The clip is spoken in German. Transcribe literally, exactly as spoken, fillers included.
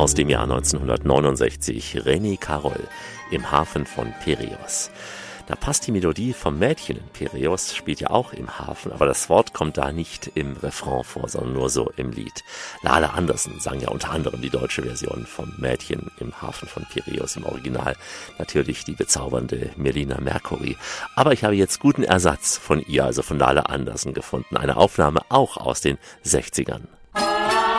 aus dem Jahr neunzehnhundertneunundsechzig, René Carol im Hafen von Piräus. Da passt die Melodie vom Mädchen in Piräus, spielt ja auch im Hafen, aber das Wort kommt da nicht im Refrain vor, sondern nur so im Lied. Lale Andersen sang ja unter anderem die deutsche Version vom Mädchen im Hafen von Piräus, im Original natürlich die bezaubernde Melina Mercury. Aber ich habe jetzt guten Ersatz von ihr, also von Lale Andersen gefunden, eine Aufnahme auch aus den sechzigern.